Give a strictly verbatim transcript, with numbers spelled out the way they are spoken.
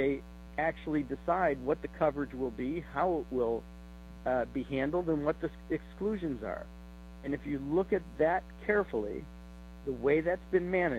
they actually decide what the coverage will be, how it will uh, be handled, and what the exclusions are. And if you look at that carefully, the way that's been managed,